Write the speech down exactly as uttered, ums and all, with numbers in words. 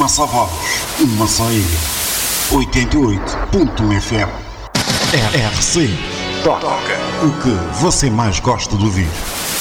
Massa Vozes, Massa Ilha, oitenta e oito ponto um F M. R R C. Toca o que você mais gosta de ouvir.